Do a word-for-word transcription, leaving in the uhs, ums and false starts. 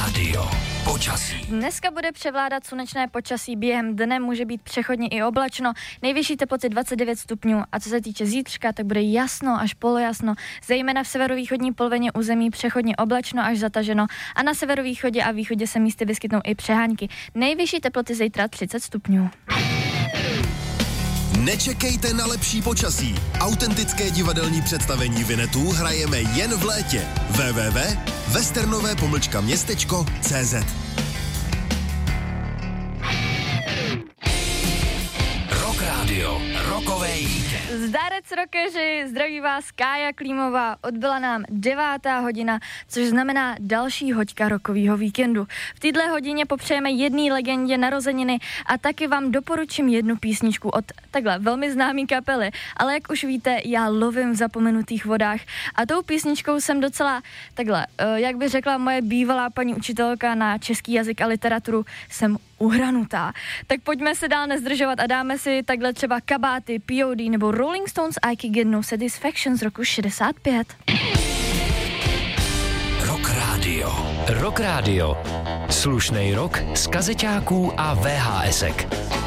Rádio. Počasí. Dneska bude převládat slunečné počasí, během dne může být přechodně i oblačno, nejvyšší teploty dvacet devět stupňů a co se týče zítřka, tak bude jasno až polojasno, zejména v severovýchodní polovině území přechodně oblačno až zataženo a na severovýchodě a východě se místy vyskytnou i přehánky. Nejvyšší teploty zítra třicet stupňů. Nečekejte na lepší počasí. Autentické divadelní představení Vinetů hrajeme jen v létě. w w w tečka westernové pomlčka městečko tečka c z Rock Radio. Rokové jízdy. Zdarec rockeři, zdraví vás Kája Klímová, odbyla nám devátá hodina, což znamená další hoďka rokovýho víkendu. V této hodině popřejeme jedné legendě narozeniny a taky vám doporučím jednu písničku od takhle velmi známý kapely, ale jak už víte, já lovím v zapomenutých vodách a tou písničkou jsem docela takhle, jak by řekla moje bývalá paní učitelka na český jazyk a literaturu, jsem uhranutá. Tak pojďme se dál nezdržovat a dáme si takhle třeba Kabáty, P O D nebo Rolling Stones I Can Get No Satisfaction z roku šedesát pět. Rock Radio. Rock Radio. Slušnej rock z kazeťáků a V H S ek.